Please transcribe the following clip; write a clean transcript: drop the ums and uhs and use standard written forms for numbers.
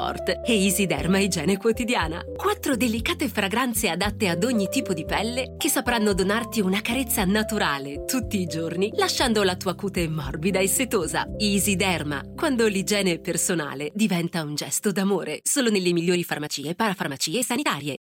Sport e Easy Derma Igiene Quotidiana. 4 delicate fragranze adatte ad ogni tipo di pelle che sapranno donarti una carezza naturale tutti i giorni, lasciando la tua cute morbida e setosa. Easy Derma, quando l'igiene personale diventa un gesto d'amore. Solo nelle migliori farmacie, parafarmacie e sanitarie.